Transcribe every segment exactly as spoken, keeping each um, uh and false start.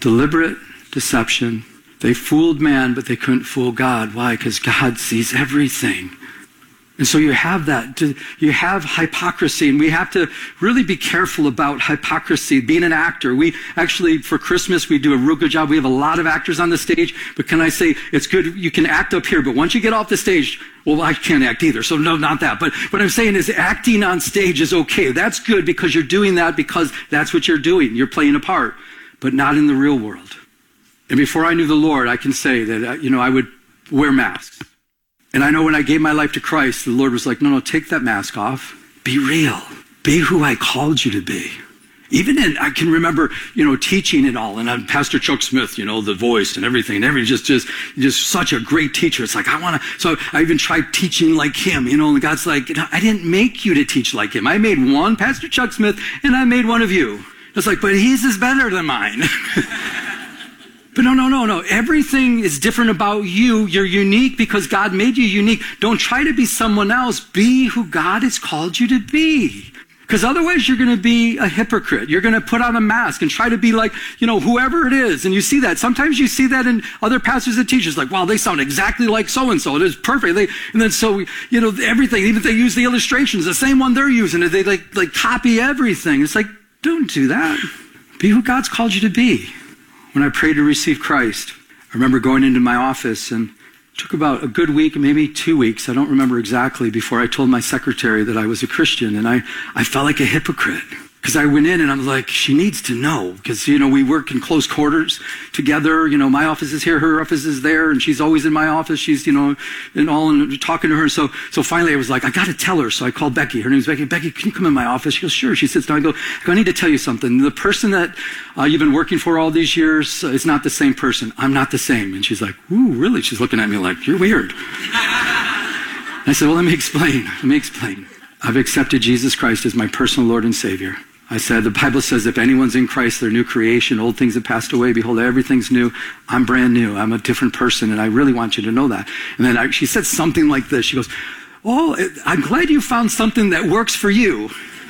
Deliberate deception. They fooled man, but they couldn't fool God. Why? Because God sees everything. And so you have that. You have hypocrisy, and we have to really be careful about hypocrisy. Being an actor, we actually, for Christmas, we do a real good job. We have a lot of actors on the stage, but can I say, it's good, you can act up here, but once you get off the stage, well, I can't act either, so no, not that. But what I'm saying is acting on stage is okay. That's good because you're doing that because that's what you're doing. You're playing a part, but not in the real world. And before I knew the Lord, I can say that, you know, I would wear masks. And I know when I gave my life to Christ, the Lord was like, no, no, take that mask off. Be real. Be who I called you to be. Even in, I can remember, you know, teaching it all. And I'm Pastor Chuck Smith, you know, the voice and everything. Every just, just, just such a great teacher. It's like, I want to, so I even tried teaching like him, you know, and God's like, I didn't make you to teach like him. I made one, Pastor Chuck Smith, and I made one of you. It's like, but his is better than mine. But no, no, no, no. Everything is different about you. You're unique because God made you unique. Don't try to be someone else. Be who God has called you to be. Because otherwise you're going to be a hypocrite. You're going to put on a mask and try to be like, you know, whoever it is. And you see that. Sometimes you see that in other pastors and teachers. Like, wow, they sound exactly like so-and-so. It is perfect. They, and then so, you know, everything, even if they use the illustrations, the same one they're using, they like, like copy everything. It's like, don't do that. Be who God's called you to be. When I prayed to receive Christ, I remember going into my office, and it took about a good week, maybe two weeks, I don't remember exactly, before I told my secretary that I was a Christian. And I, I felt like a hypocrite. Because I went in and I'm like, she needs to know. Because, you know, we work in close quarters together. You know, my office is here, her office is there, and she's always in my office. She's, you know, and all, and talking to her. So, so finally I was like, I got to tell her. So I called Becky. Her name's Becky. Becky, can you come in my office? She goes, sure. She sits down. I go, I go, I need to tell you something. The person that uh, you've been working for all these years uh, is not the same person. I'm not the same. And she's like, ooh, really? She's looking at me like, you're weird. I said, well, let me explain. Let me explain. I've accepted Jesus Christ as my personal Lord and Savior. I said, the Bible says if anyone's in Christ, they're new creation. Old things have passed away. Behold, everything's new. I'm brand new. I'm a different person, and I really want you to know that. And then I, she said something like this. She goes, oh, I'm glad you found something that works for you.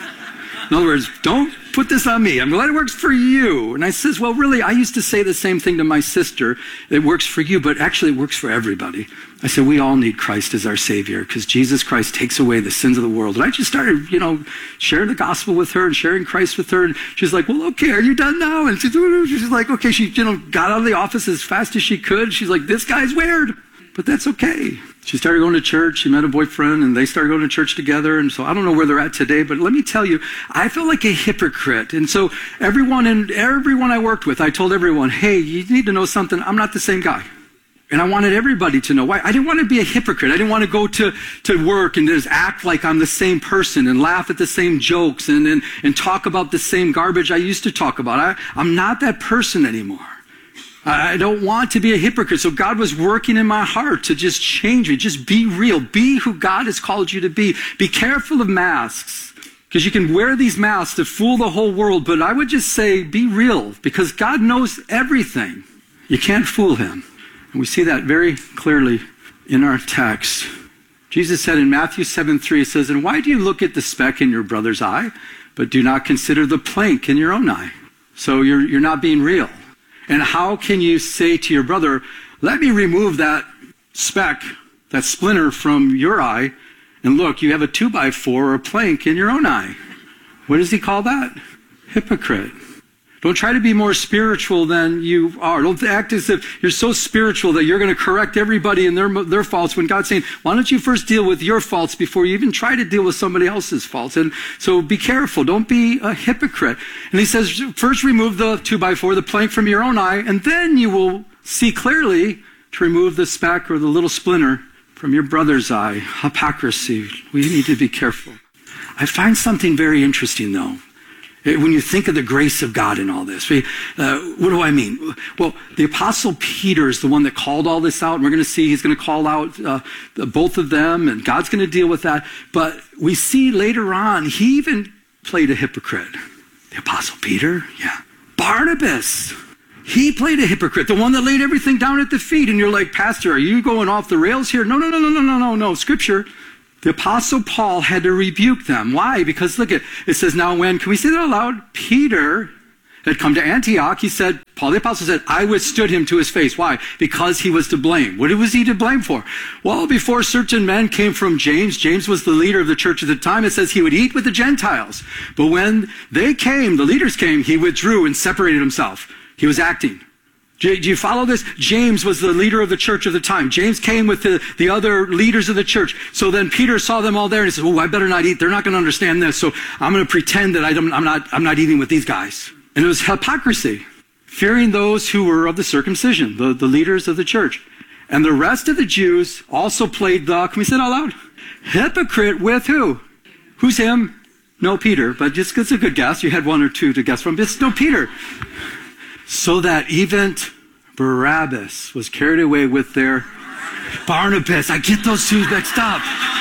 In other words, don't put this on me. I'm glad it works for you. And I says, well, really, I used to say the same thing to my sister. It works for you, but actually it works for everybody. I said, we all need Christ as our Savior because Jesus Christ takes away the sins of the world. And I just started, you know, sharing the gospel with her and sharing Christ with her. And she's like, well, okay, are you done now? And she's, she's like, okay, she, you know, got out of the office as fast as she could. She's like, this guy's weird, but that's okay. She started going to church. She met a boyfriend, and they started going to church together. And so I don't know where they're at today, but let me tell you, I felt like a hypocrite. And so everyone and everyone I worked with, I told everyone, hey, you need to know something. I'm not the same guy. And I wanted everybody to know why. I didn't want to be a hypocrite. I didn't want to go to, to work and just act like I'm the same person and laugh at the same jokes and, and, and talk about the same garbage I used to talk about. I, I'm not that person anymore. I don't want to be a hypocrite. So God was working in my heart to just change me. Just be real. Be who God has called you to be. Be careful of masks, because you can wear these masks to fool the whole world. But I would just say be real, because God knows everything. You can't fool him. And we see that very clearly in our text. Jesus said in Matthew seven three, it says, and why do you look at the speck in your brother's eye, but do not consider the plank in your own eye? So you're, you're not being real. And how can you say to your brother, let me remove that speck, that splinter from your eye, and look, you have a two by four or a plank in your own eye. What does he call that? Hypocrite. Don't try to be more spiritual than you are. Don't act as if you're so spiritual that you're going to correct everybody in their, their faults, when God's saying, why don't you first deal with your faults before you even try to deal with somebody else's faults? And so be careful. Don't be a hypocrite. And he says, first remove the two by four, the plank from your own eye, and then you will see clearly to remove the speck or the little splinter from your brother's eye. Hypocrisy. We need to be careful. I find something very interesting, though. When you think of the grace of God in all this, we, uh, what do I mean? Well, the Apostle Peter is the one that called all this out, and we're going to see he's going to call out uh, both of them, and God's going to deal with that. But we see later on, he even played a hypocrite. The Apostle Peter, yeah. Barnabas, he played a hypocrite, the one that laid everything down at the feet. And you're like, Pastor, are you going off the rails here? No, no, no, no, no, no, no, no. Scripture. The Apostle Paul had to rebuke them. Why? Because look at it says, now when, can we say that out loud? Peter had come to Antioch, he said, Paul the Apostle said, I withstood him to his face. Why? Because he was to blame. What was he to blame for? Well, before certain men came from James, James was the leader of the church at the time, it says he would eat with the Gentiles. But when they came, the leaders came, he withdrew and separated himself. He was acting. Do you follow this? James was the leader of the church of the time. James came with the, the other leaders of the church. So then Peter saw them all there and he said, oh, I better not eat. They're not going to understand this. So I'm going to pretend that I don't, I'm not, I'm not eating with these guys. And it was hypocrisy, fearing those who were of the circumcision, the, the leaders of the church. And the rest of the Jews also played the, can we say it out loud? Hypocrite with who? Who's him? No, Peter, but just it's a good guess. You had one or two to guess from. It's no Peter. So that even Barabbas was carried away with their Barnabas. I get those two mixed up.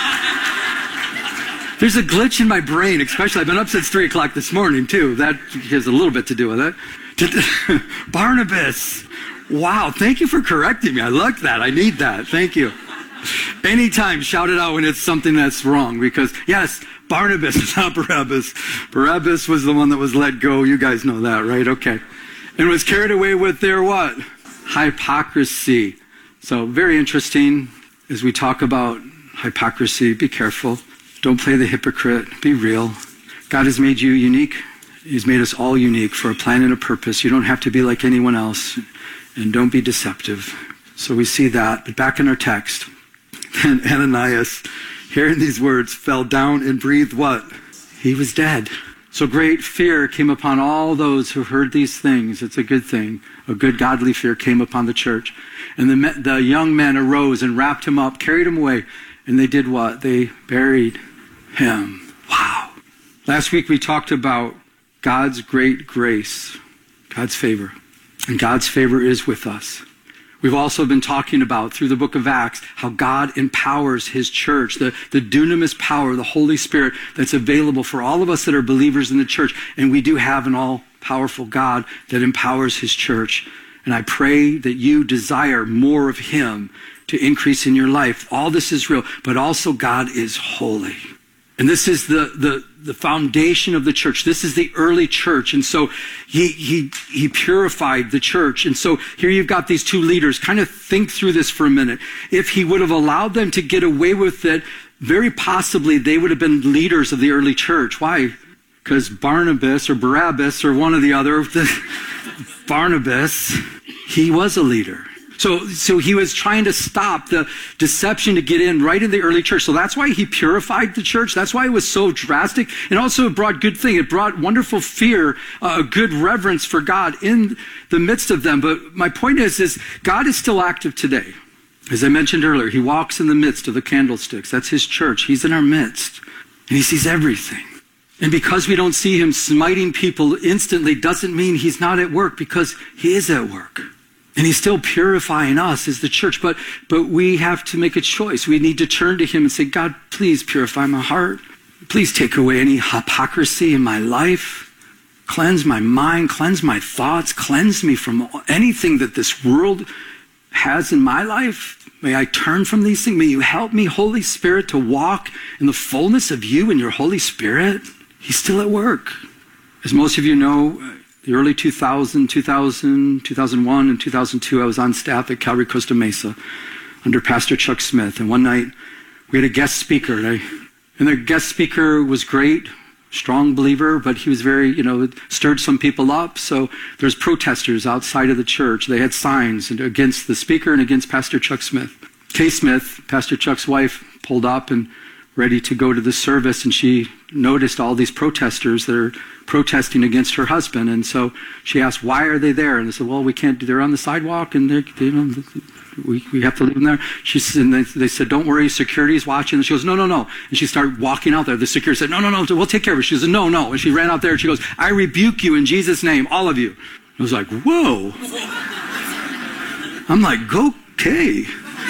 There's a glitch in my brain, especially I've been up since three o'clock this morning too. That has a little bit to do with it. Barnabas. Wow, thank you for correcting me. I like that. I need that. Thank you. Anytime, shout it out when it's something that's wrong, because yes, Barnabas is not Barabbas. Barabbas was the one that was let go. You guys know that, right? Okay. And was carried away with their what? Hypocrisy. So very interesting as we talk about hypocrisy. Be careful. Don't play the hypocrite. Be real. God has made you unique. He's made us all unique for a plan and a purpose. You don't have to be like anyone else. And don't be deceptive. So we see that. But back in our text, then Ananias, hearing these words, fell down and breathed what? He was dead. So great fear came upon all those who heard these things. It's a good thing. A good godly fear came upon the church. And the, the young men arose and wrapped him up, carried him away. And they did what? They buried him. Wow. Last week we talked about God's great grace, God's favor. And God's favor is with us. We've also been talking about, through the book of Acts, how God empowers his church, the, the dunamis power, the Holy Spirit that's available for all of us that are believers in the church. And we do have an all-powerful God that empowers his church. And I pray that you desire more of him to increase in your life. All this is real, but also God is holy. And this is the, the, the foundation of the church. This is the early church. And so he, he, he purified the church. And so here you've got these two leaders. Kind of think through this for a minute. If he would have allowed them to get away with it, very possibly they would have been leaders of the early church. Why? Because Barnabas or Barabbas or one or the other, Barnabas, he was a leader. So, so he was trying to stop the deception to get in right in the early church. So that's why he purified the church. That's why it was so drastic. And also it brought good thing. It brought wonderful fear, a uh, good reverence for God in the midst of them. But my point is, is God is still active today. As I mentioned earlier, he walks in the midst of the candlesticks. That's his church. He's in our midst. And he sees everything. And because we don't see him smiting people instantly doesn't mean he's not at work, because he is at work. And he's still purifying us as the church, but, but we have to make a choice. We need to turn to him and say, God, please purify my heart. Please take away any hypocrisy in my life. Cleanse my mind, cleanse my thoughts, cleanse me from anything that this world has in my life. May I turn from these things. May you help me, Holy Spirit, to walk in the fullness of you and your Holy Spirit. He's still at work. As most of you know, the early two thousand, two thousand, two thousand one, and two thousand two, I was on staff at Calvary Costa Mesa under Pastor Chuck Smith. And one night, we had a guest speaker. And, I, and the guest speaker was great, strong believer, but he was very, you know, it stirred some people up. So there's protesters outside of the church. They had signs against the speaker and against Pastor Chuck Smith. Kay Smith, Pastor Chuck's wife, pulled up and ready to go to the service, and she noticed all these protesters that are protesting against her husband. And so she asked, why are they there? And they said, well, we can't do, they're on the sidewalk, and they, you know, we, we have to leave them there. She said, and they, they said, don't worry, security's watching. And she goes, no, no, no. And she started walking out there. The security said, no, no, no, we'll take care of it. She said, no, no. And she ran out there and she goes, I rebuke you in Jesus' name, all of you. I was like, whoa. I'm like, okay.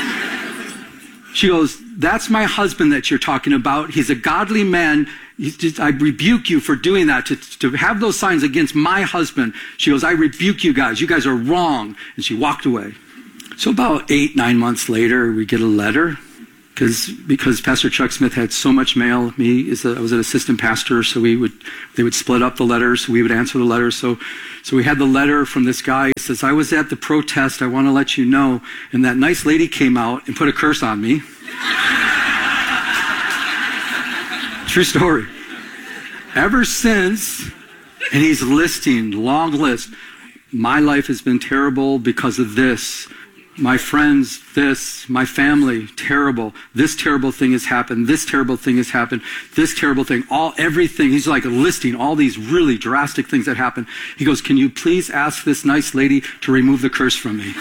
She goes, that's my husband that you're talking about. He's a godly man. Just, I rebuke you for doing that, to, to have those signs against my husband. She goes, I rebuke you guys. You guys are wrong. And she walked away. So about eight, nine months later, we get a letter. Because because Pastor Chuck Smith had so much mail. Me, is a, I was an assistant pastor, so we would they would split up the letters. So we would answer the letters. So so we had the letter from this guy. He says, I was at the protest. I want to let you know. And that nice lady came out and put a curse on me. True story. Ever since, and he's listing, long list. My life has been terrible because of this. My friends, this, my family, terrible. This terrible thing has happened. This terrible thing has happened. This terrible thing, all, everything. He's like listing all these really drastic things that happened. He goes, can you please ask this nice lady to remove the curse from me?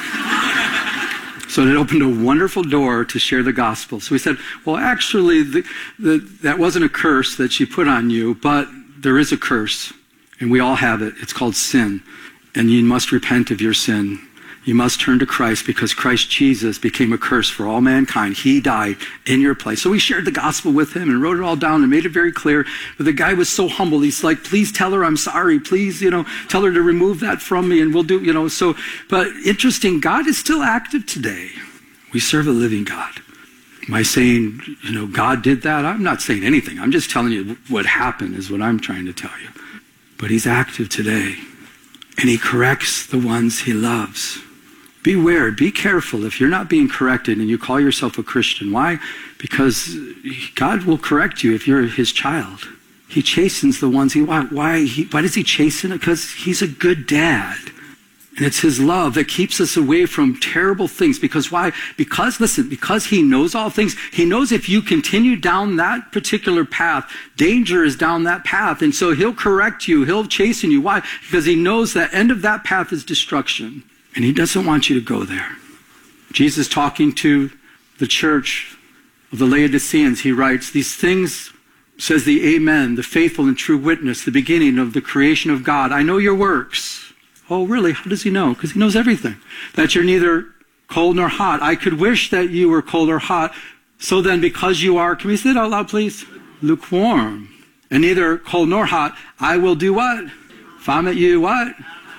So it opened a wonderful door to share the gospel. So he said, well, actually, the, the, that wasn't a curse that she put on you, but there is a curse, and we all have it. It's called sin, and you must repent of your sin. You must turn to Christ because Christ Jesus became a curse for all mankind. He died in your place. So we shared the gospel with him and wrote it all down and made it very clear. But the guy was so humble. He's like, please tell her I'm sorry. Please, you know, tell her to remove that from me and we'll do, you know. So, but interesting, God is still active today. We serve a living God. Am I saying, you know, God did that? I'm not saying anything. I'm just telling you what happened is what I'm trying to tell you. But he's active today. And he corrects the ones he loves. Beware, be careful if you're not being corrected and you call yourself a Christian. Why? Because God will correct you if you're his child. He chastens the ones he why why he why does he chasten it? Because he's a good dad. And it's his love that keeps us away from terrible things. Because why? Because, listen, because he knows all things. He knows if you continue down that particular path, danger is down that path. And so he'll correct you. He'll chasten you. Why? Because he knows the end of that path is destruction. And he doesn't want you to go there. Jesus talking to the church of the Laodiceans, he writes, these things, says the Amen, the faithful and true witness, the beginning of the creation of God. I know your works. Oh, really? How does he know? Because he knows everything. That you're neither cold nor hot. I could wish that you were cold or hot. So then, because you are, can we say it out loud, please? Lukewarm. And neither cold nor hot, I will do what? Vomit you what?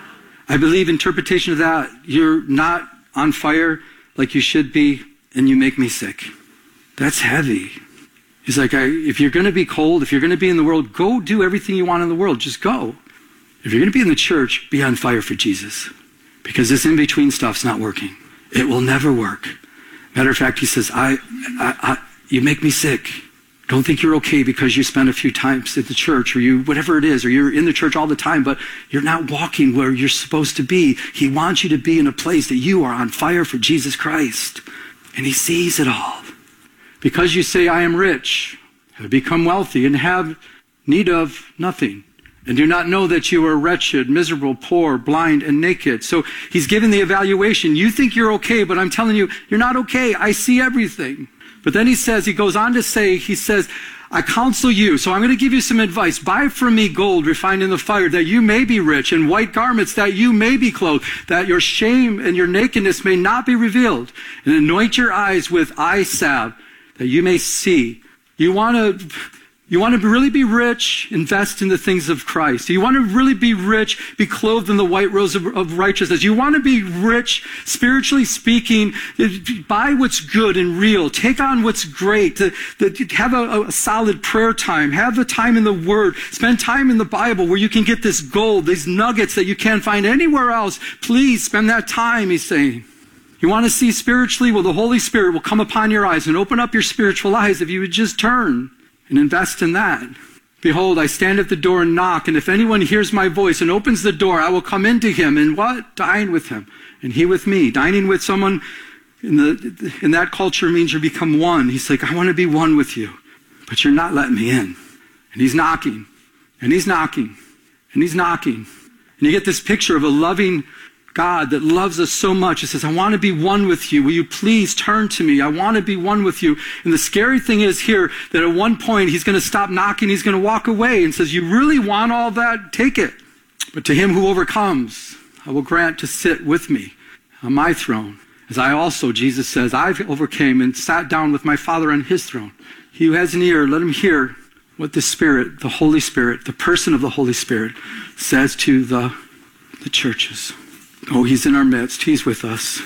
I believe interpretation of that, you're not on fire like you should be, and you make me sick. That's heavy. He's like, I, if you're going to be cold, if you're going to be in the world, go do everything you want in the world. Just go. If you're going to be in the church, be on fire for Jesus. Because this in-between stuff's not working. It will never work. Matter of fact, he says, I, I, I, you make me sick. Don't think you're okay because you spend a few times at the church or you, whatever it is, or you're in the church all the time, but you're not walking where you're supposed to be. He wants you to be in a place that you are on fire for Jesus Christ. And he sees it all. Because you say, I am rich, have become wealthy, and have need of nothing, and do not know that you are wretched, miserable, poor, blind, and naked. So he's given the evaluation. You think you're okay, but I'm telling you, you're not okay. I see everything. But then he says, he goes on to say, he says, I counsel you, so I'm going to give you some advice. Buy from me gold refined in the fire, that you may be rich, and white garments, that you may be clothed, that your shame and your nakedness may not be revealed. And anoint your eyes with eye salve, that you may see. You want to... You want to really be rich, invest in the things of Christ. You want to really be rich, be clothed in the white robes of, of righteousness. You want to be rich, spiritually speaking, buy what's good and real. Take on what's great. To, to have a, a solid prayer time. Have a time in the Word. Spend time in the Bible where you can get this gold, these nuggets that you can't find anywhere else. Please spend that time, he's saying. You want to see spiritually? Well, the Holy Spirit will come upon your eyes and open up your spiritual eyes if you would just turn and invest in that. Behold, I stand at the door and knock, and if anyone hears my voice and opens the door, I will come into him and what? Dine with him, and he with me. Dining with someone in the in that culture means you become one. He's like, I want to be one with you, but you're not letting me in. And he's knocking, and he's knocking, and he's knocking. And you get this picture of a loving God that loves us so much. He says, I want to be one with you. Will you please turn to me? I want to be one with you. And the scary thing is here that at one point he's going to stop knocking. He's going to walk away and says, you really want all that? Take it. But to him who overcomes, I will grant to sit with me on my throne. As I also, Jesus says, I've overcame and sat down with my Father on his throne. He who has an ear, let him hear what the Spirit, the Holy Spirit, the person of the Holy Spirit says to the, the churches. Oh, he's in our midst. He's with us.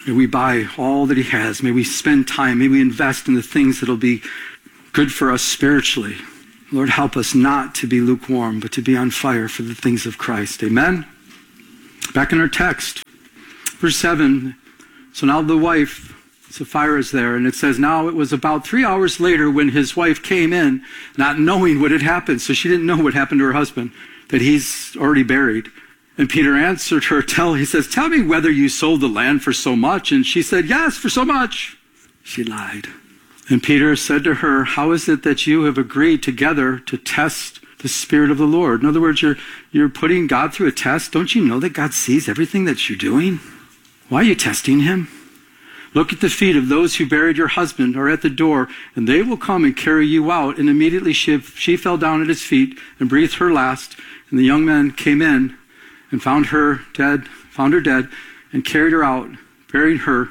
May we buy all that he has. May we spend time. May we invest in the things that will be good for us spiritually. Lord, help us not to be lukewarm, but to be on fire for the things of Christ. Amen? Back in our text, verse seven. So now the wife, Sapphira, is there, and it says, now it was about three hours later when his wife came in, not knowing what had happened. So she didn't know what happened to her husband, that he's already buried. And Peter answered her, tell, he says, tell me whether you sold the land for so much. And she said, yes, for so much. She lied. And Peter said to her, how is it that you have agreed together to test the Spirit of the Lord? In other words, you're, you're putting God through a test. Don't you know that God sees everything that you're doing? Why are you testing him? Look at the feet of those who buried your husband are at the door, and they will come and carry you out. And immediately she, she fell down at his feet and breathed her last. And the young man came in and found her dead, found her dead, and carried her out, buried her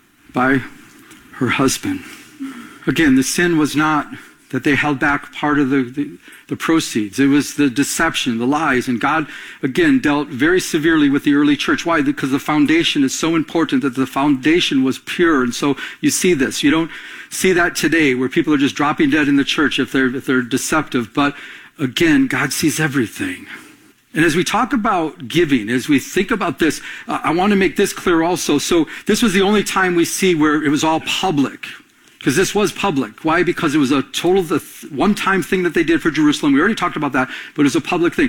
by her husband. Again, the sin was not that they held back part of the, the, the proceeds. It was the deception, the lies. And God, again, dealt very severely with the early church. Why? Because the foundation is so important, that the foundation was pure. And so you see this. You don't see that today where people are just dropping dead in the church if they're, if they're deceptive. But again, God sees everything. And as we talk about giving, as we think about this, uh, I want to make this clear also. So this was the only time we see where it was all public. Because this was public. Why? Because it was a total one-time thing that they did for Jerusalem. We already talked about that, but it was a public thing.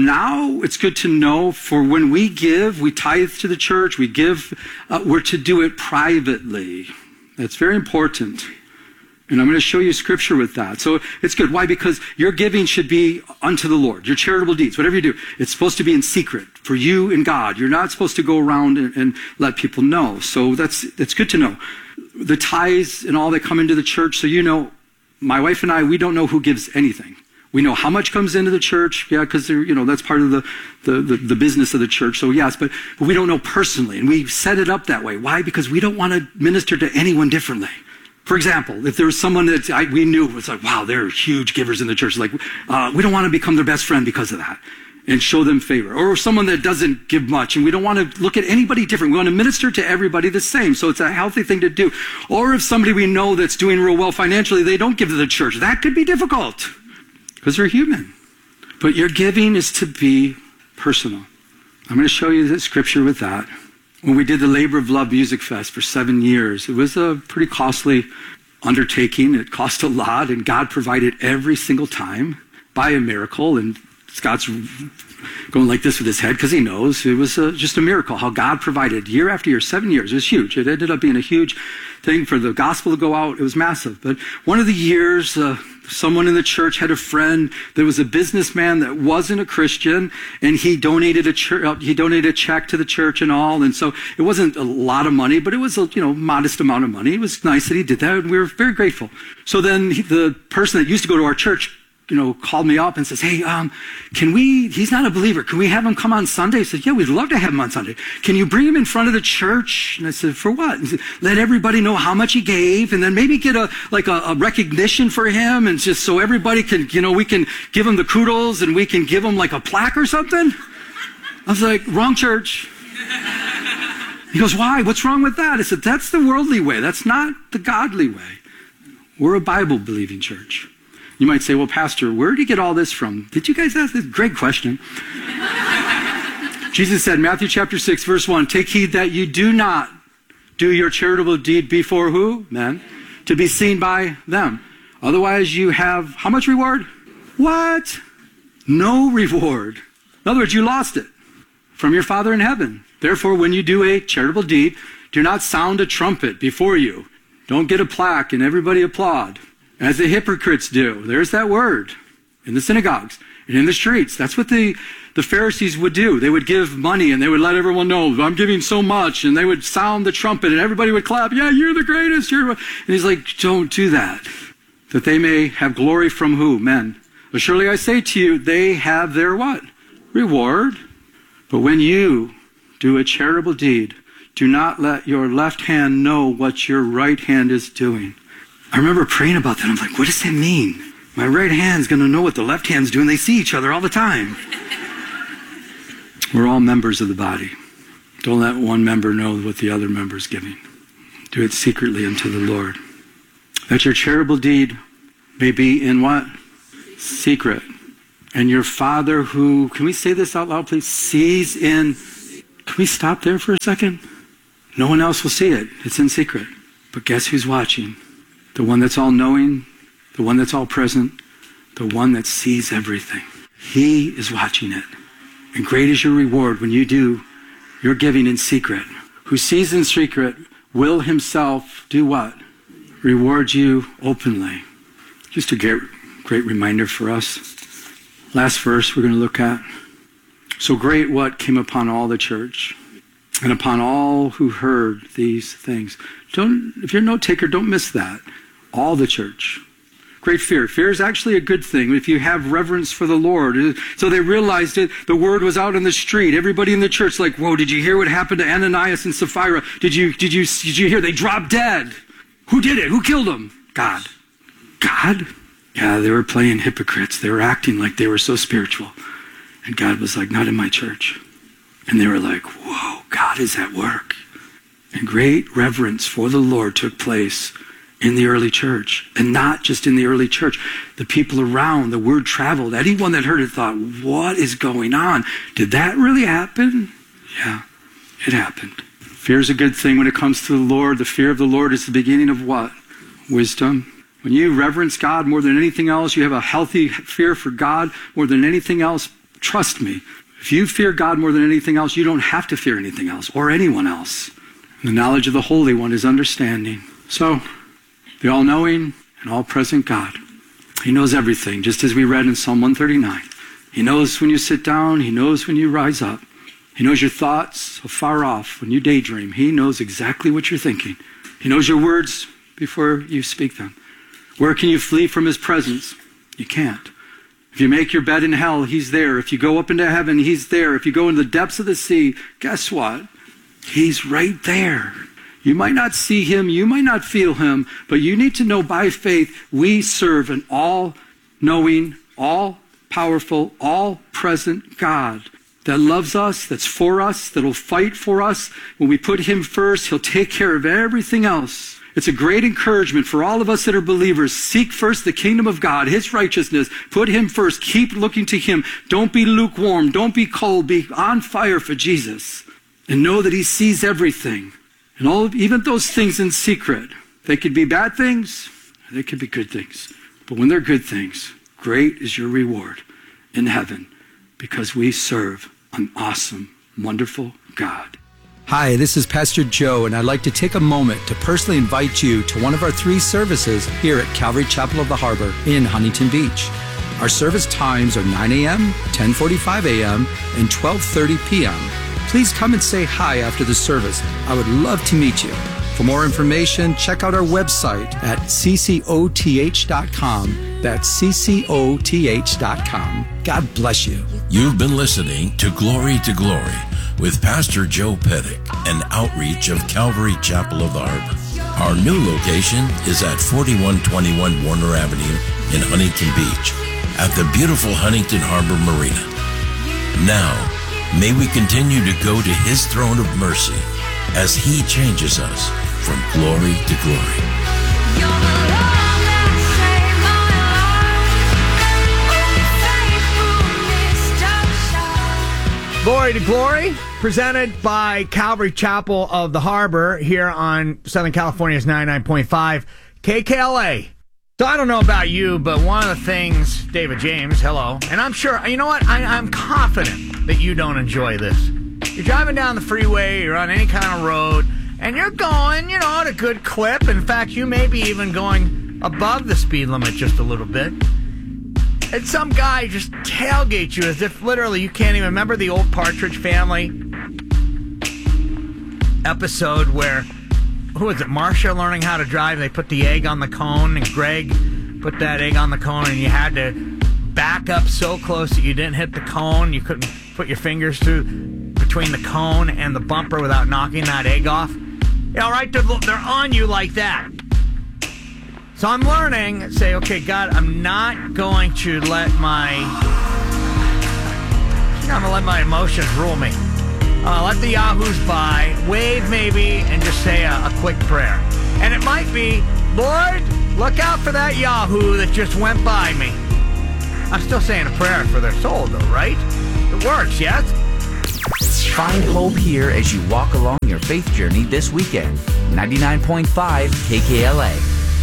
Now it's good to know, for when we give, we tithe to the church, we give, uh, we're to do it privately. That's very important. And I'm going to show you scripture with that. So it's good. Why? Because your giving should be unto the Lord. Your charitable deeds, whatever you do, it's supposed to be in secret for you and God. You're not supposed to go around and, and let people know. So that's, that's good to know. The tithes and all that come into the church. So you know, my wife and I, we don't know who gives anything. We know how much comes into the church. Yeah, because you know, that's part of the, the, the, the business of the church. So yes, but, but we don't know personally. And we set it up that way. Why? Because we don't want to minister to anyone differently. For example, if there was someone that I, we knew was like, wow, they're huge givers in the church. Like, uh, we don't want to become their best friend because of that and show them favor. Or someone that doesn't give much, and we don't want to look at anybody different. We want to minister to everybody the same. So it's a healthy thing to do. Or if somebody we know that's doing real well financially, they don't give to the church. That could be difficult because they're human. But your giving is to be personal. I'm going to show you the scripture with that. When we did the Labor of Love Music Fest for seven years, it was a pretty costly undertaking. It cost a lot, and God provided every single time by a miracle. And Scott's going like this with his head because he knows it was a, just a miracle how God provided year after year, seven years. It was huge. It ended up being a huge thing for the gospel to go out. It was massive. But one of the years, uh, someone in the church had a friend that was a businessman that wasn't a Christian, and he donated a church, he donated a check to the church and all. And so it wasn't a lot of money, but it was a you know modest amount of money. It was nice that he did that, and we were very grateful. So then he, the person that used to go to our church, you know, called me up and says, hey, um, can we, he's not a believer. Can we have him come on Sunday? He said, yeah, we'd love to have him on Sunday. Can you bring him in front of the church? And I said, for what? He said, let everybody know how much he gave, and then maybe get a, like a, a recognition for him, and just so everybody can, you know, we can give him the kudos, and we can give him like a plaque or something. I was like, wrong church. He goes, why? What's wrong with that? I said, that's the worldly way. That's not the godly way. We're a Bible-believing church. You might say, well, Pastor, where did you get all this from? Did you guys ask this? Great question. Jesus said, Matthew chapter six, verse one, take heed that you do not do your charitable deed before who? Men. To be seen by them. Otherwise you have, how much reward? What? No reward. In other words, you lost it from your Father in heaven. Therefore, when you do a charitable deed, do not sound a trumpet before you. Don't get a plaque and everybody applaud, as the hypocrites do. There's that word. In the synagogues and in the streets. That's what the, the Pharisees would do. They would give money and they would let everyone know, I'm giving so much. And they would sound the trumpet and everybody would clap. Yeah, you're the greatest. You're... And he's like, don't do that. That they may have glory from who? Men. But surely I say to you, they have their what? Reward. But when you do a charitable deed, do not let your left hand know what your right hand is doing. I remember praying about that. I'm like, what does that mean? My right hand's going to know what the left hand's doing. They see each other all the time. We're all members of the body. Don't let one member know what the other member is giving. Do it secretly unto the Lord. That your charitable deed may be in what? Secret. And your Father who, can we say this out loud, please? Sees in, can we stop there for a second? No one else will see it. It's in secret. But guess who's watching? The one that's all knowing, the one that's all present, the one that sees everything. He is watching it. And great is your reward when you do your giving in secret. Who sees in secret will himself do what? Reward you openly. Just a great, great reminder for us. Last verse we're going to look at. So great what came upon all the church and upon all who heard these things. Don't, if you're a note taker, don't miss that. All the church. Great fear. Fear is actually a good thing if you have reverence for the Lord. So they realized it. The word was out in the street. Everybody in the church like, whoa, did you hear what happened to Ananias and Sapphira? Did you, did you, did you hear? They dropped dead. Who did it? Who killed them? God. God? Yeah, they were playing hypocrites. They were acting like they were so spiritual. And God was like, not in my church. And they were like, whoa, God is at work. And great reverence for the Lord took place in the early church. And not just in the early church. The people around, the word traveled. Anyone that heard it thought, what is going on? Did that really happen? Yeah, it happened. Fear is a good thing when it comes to the Lord. The fear of the Lord is the beginning of what? Wisdom. When you reverence God more than anything else, you have a healthy fear for God more than anything else, trust me. If you fear God more than anything else, you don't have to fear anything else or anyone else. And the knowledge of the Holy One is understanding. So, the all-knowing and all-present God. He knows everything, just as we read in Psalm one thirty-nine. He knows when you sit down. He knows when you rise up. He knows your thoughts afar off when you daydream. He knows exactly what you're thinking. He knows your words before you speak them. Where can you flee from his presence? You can't. If you make your bed in hell, he's there. If you go up into heaven, he's there. If you go into the depths of the sea, guess what? He's right there. You might not see him, you might not feel him, but you need to know by faith we serve an all-knowing, all-powerful, all-present God that loves us, that's for us, that'll fight for us. When we put him first, he'll take care of everything else. It's a great encouragement for all of us that are believers. Seek first the kingdom of God, his righteousness. Put him first. Keep looking to him. Don't be lukewarm. Don't be cold. Be on fire for Jesus. And know that he sees everything. And all, even those things in secret, they could be bad things, or they could be good things. But when they're good things, great is your reward in heaven because we serve an awesome, wonderful God. Hi, this is Pastor Joe, and I'd like to take a moment to personally invite you to one of our three services here at Calvary Chapel of the Harbor in Huntington Beach. Our service times are nine a.m., ten forty-five a.m., and twelve thirty p.m. Please come and say hi after the service. I would love to meet you. For more information, check out our website at c c o t h dot com. That's c c o t h dot com. God bless you. You've been listening to Glory to Glory with Pastor Joe Pettick, an outreach of Calvary Chapel of the Harbor. Our new location is at forty-one twenty-one Warner Avenue in Huntington Beach at the beautiful Huntington Harbor Marina. Now, may we continue to go to his throne of mercy as he changes us from glory to glory. You're the love that saved my life. Oh, faithfulness don't shine. Glory to Glory, presented by Calvary Chapel of the Harbor here on Southern California's ninety-nine point five K K L A. So I don't know about you, but one of the things, David James, hello, and I'm sure, you know what, I, I'm confident that you don't enjoy this. You're driving down the freeway, you're on any kind of road, and you're going, you know, at a good clip. In fact, you may be even going above the speed limit just a little bit. And some guy just tailgates you as if literally you can't even remember the old Partridge Family episode where, who was it, Marsha learning how to drive? They put the egg on the cone, and Greg put that egg on the cone, and you had to back up so close that you didn't hit the cone. You couldn't put your fingers through between the cone and the bumper without knocking that egg off. Yeah, all right, they're, they're on you like that. So I'm learning, say, okay, God, I'm not going to let my, I'm not going to let my emotions rule me. Uh, let the yahoos by, wave maybe, and just say a, a quick prayer. And it might be, Lord, look out for that yahoo that just went by me. I'm still saying a prayer for their soul, though, right? It works, yes? Find hope here as you walk along your faith journey this weekend. ninety-nine point five K K L A.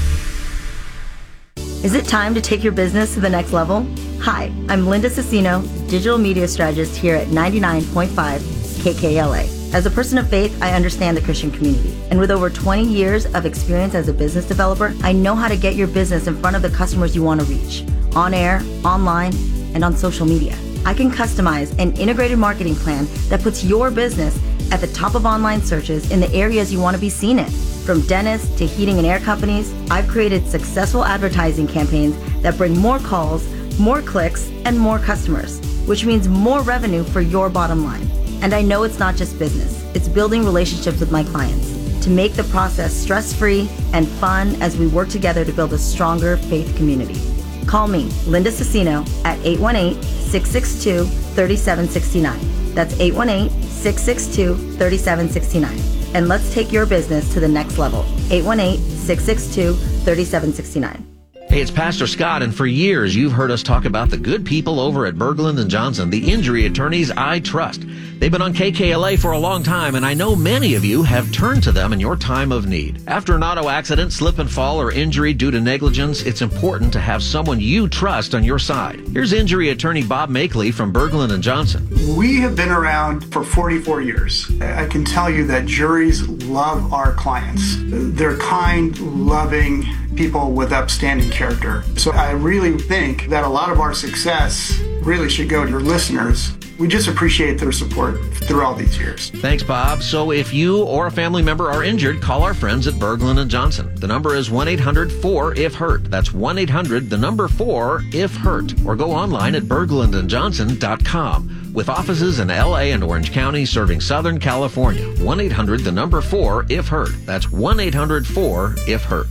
Is it time to take your business to the next level? Hi, I'm Linda Cicino, digital media strategist here at ninety-nine point five K K L A. As a person of faith, I understand the Christian community. And with over twenty years of experience as a business developer, I know how to get your business in front of the customers you want to reach, on air, online, and on social media. I can customize an integrated marketing plan that puts your business at the top of online searches in the areas you want to be seen in. From dentists to heating and air companies, I've created successful advertising campaigns that bring more calls, more clicks, and more customers, which means more revenue for your bottom line. And I know it's not just business, it's building relationships with my clients to make the process stress-free and fun as we work together to build a stronger faith community. Call me, Linda Cicino, at eight one eight, six six two, three seven six nine. That's eight one eight, six six two, three seven six nine. And let's take your business to the next level. eight one eight, six six two, three seven six nine. Hey, it's Pastor Scott, and for years you've heard us talk about the good people over at Berglund and Johnson, the injury attorneys I trust. They've been on K K L A for a long time, and I know many of you have turned to them in your time of need. After an auto accident, slip and fall, or injury due to negligence, it's important to have someone you trust on your side. Here's injury attorney Bob Makeley from Berglund and Johnson. We have been around for forty-four years. I can tell you that juries love our clients. They're kind, loving people with upstanding character. So I really think that a lot of our success really should go to your listeners. We just appreciate their support through all these years. Thanks, Bob. So if you or a family member are injured, call our friends at Berglund and Johnson. The number is one eight hundred four if hurt. That's one eight hundred, the number four, if hurt. Or go online at berglund and johnson dot com. With offices in L A and Orange County serving Southern California. one eight hundred, the number four, if hurt. That's one eight hundred four if hurt.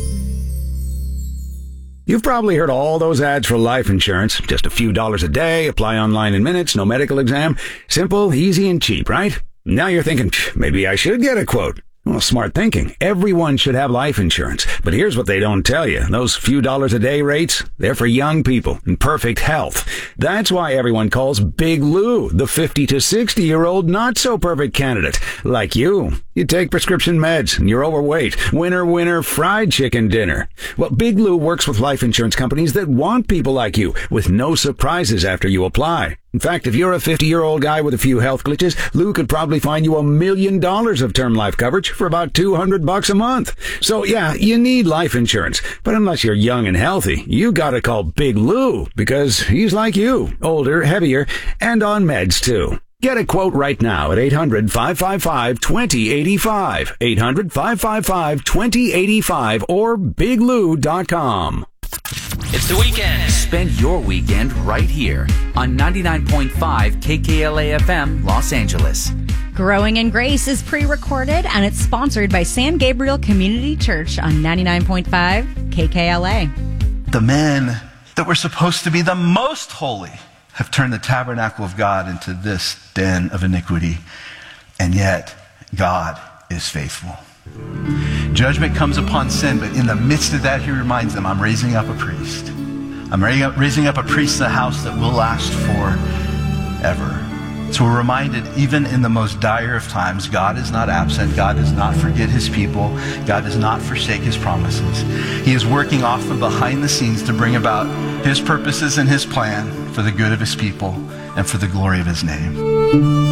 You've probably heard all those ads for life insurance. Just a few dollars a day, apply online in minutes, no medical exam. Simple, easy, and cheap, right? Now you're thinking, maybe I should get a quote. Well, smart thinking. Everyone should have life insurance. But here's what they don't tell you. Those few dollars a day rates, they're for young people in perfect health. That's why everyone calls Big Lou the fifty to sixty year old not so perfect candidate. Like you. You take prescription meds and you're overweight. Winner, winner, fried chicken dinner. Well, Big Lou works with life insurance companies that want people like you with no surprises after you apply. In fact, if you're a fifty-year-old guy with a few health glitches, Lou could probably find you a million dollars of term life coverage for about two hundred bucks a month. So yeah, you need life insurance. But unless you're young and healthy, you gotta call Big Lou because he's like you, older, heavier, and on meds too. Get a quote right now at eight hundred, five five five, two zero eight five, eight hundred, five five five, two zero eight five, or big lou dot com. It's the weekend. Spend your weekend right here on ninety-nine point five K K L A F M, Los Angeles. Growing in Grace is pre-recorded, and it's sponsored by San Gabriel Community Church on ninety-nine point five K K L A. The men that were supposed to be the most holy have turned the tabernacle of God into this den of iniquity, and yet God is faithful. Judgment comes upon sin, but in the midst of that, he reminds them, I'm raising up a priest. I'm raising up a priest in the house that will last forever. So we're reminded, even in the most dire of times, God is not absent. God does not forget his people. God does not forsake his promises. He is working often behind the scenes to bring about his purposes and his plan for the good of his people and for the glory of his name.